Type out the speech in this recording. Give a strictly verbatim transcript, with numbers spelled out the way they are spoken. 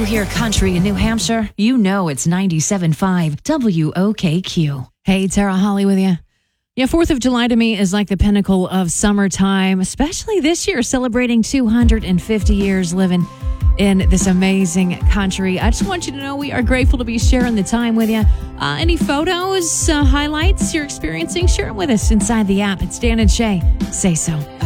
hear country in New Hampshire, you know it's ninety-seven point five W O K Q. Hey, Tara Holly with you. Yeah, fourth of July to me is like the pinnacle of summertime, especially this year, celebrating two hundred fifty years living in this amazing country. I just want you to know we are grateful to be sharing the time with you. Uh, any photos, uh, highlights you're experiencing, share them with us inside the app. It's Dan and Shay. Say so.